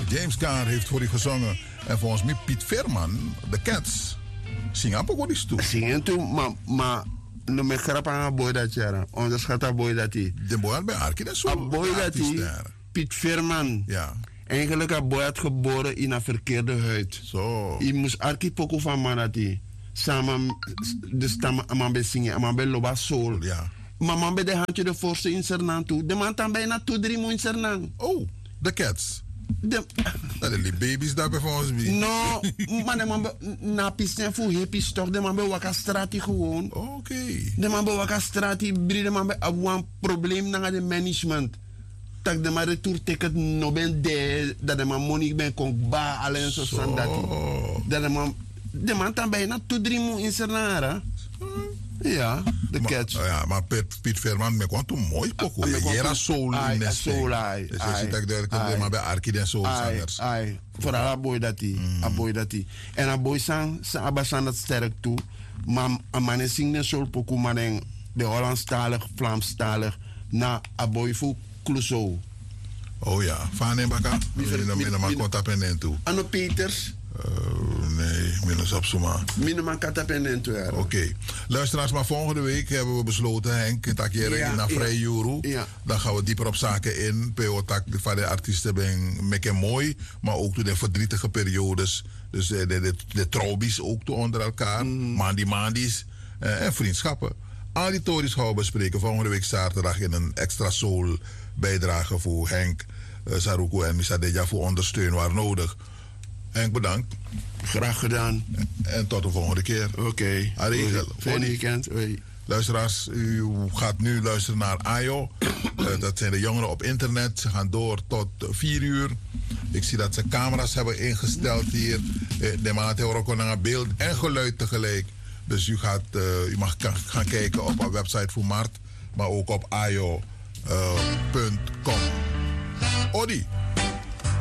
James Carr heeft voor u gezongen. En volgens mij Piet Veerman, The Cats. Zingen ook wel eens toe. Zingen toe, maar no me grap aan boy dat jaren. Onderschat aan boy dat hij. De boy bij Arkie, dat is zo. Een boy dat hij. Piet Veerman. Ja. Eigenlijk een boy had geboren in een verkeerde huid. Zo. Hij moest Arkie poco van man dat hij. Samen, dus man bij zingen, man bij loba soul. Ja. Maar man bij de handje de forse in Sernang toe. De man dan bijna 2-3 moet in Sernang. Oh, The Cats. De... Dat zijn die baby's daar bij ons. No, maar de man na pisne voor hippies toch. De man bij waka strati gewoon. Oké. De man bij waka strati. De man bij een probleem naar de management. Tak de man retourticket no ben de. Dat de man money ben kon ba alleen zo standaard. Dat de man dan bijna 2-3 moet in Sernang. Ja, de Cats. Ja, maar Piet Veerman, me kwam toen mooi pokoe. Je era soul in de soul. Dus je ziet dat ik maar bij Arkie en soulzangers. Vooral een boy dat hij. En een boy sang, abasan dat sterk toe. Maar een man zingt soul pokoe, maar de Hollandstalig, Vlaamstalig, na een boy voor Clouseau. Oh ja, van en baka. Minima contact en toe. Anno Peters. Nee, minus op zomaar. Minimaal katapenen toe. Oké. Luisteraars, maar volgende week hebben we besloten, Henk, dat je naar Vrij Juru. Ja. Dan gaan we dieper op zaken in. PO-tak van de artiesten ben mekken mooi, maar ook de verdrietige periodes. Dus de trouwbies ook toe onder elkaar. Mandies en vriendschappen. Al die tories gaan we bespreken volgende week zaterdag in een extra soul bijdrage voor Henk, Saruko en Misadeja voor ondersteuning waar nodig. Henk, bedankt. Graag gedaan. En tot de volgende keer. Oké. Fijne weekend. Luisteraars, u gaat nu luisteren naar AYO. Dat zijn de jongeren op internet. Ze gaan door tot 4 uur. Ik zie dat ze camera's hebben ingesteld hier. De maat ook naar beeld en geluid tegelijk. Dus u mag gaan kijken op our website voor Mart. Maar ook op ayo.com. Odi.